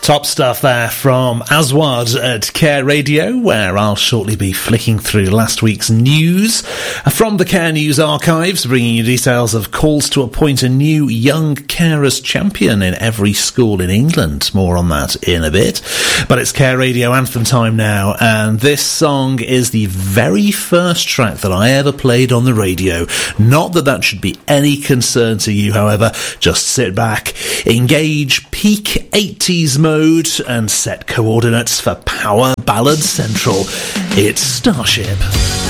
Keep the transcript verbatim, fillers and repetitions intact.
Top stuff there from Aswad at Care Radio, where I'll shortly be flicking through last week's news from the Care News archives, bringing you details of calls to appoint a new young carers champion in every school in England. More on that in a bit. But it's Care Radio anthem time now, and this song is the very first track that I ever played on the radio. Not that that should be any concern to you, however. Just sit back, engage peak eighties mode, and set coordinates for Power Ballad Central. It's Starship.